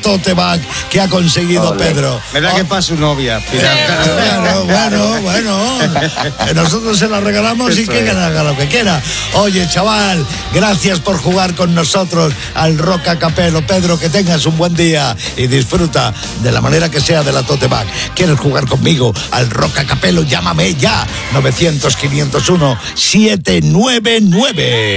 tote bag que ha conseguido Pedro. ¿Verdad que para su novia? Bueno. Nosotros se la regalamos y que haga lo que quiera. Oye, chaval, gracias por jugar con nosotros al Rock a Capelo. Pedro, que tengas un buen día y disfruta de la manera que sea de la tote bag. ¿Quieres jugar conmigo al Rock a Capelo? Llámame ya. 900-501-799.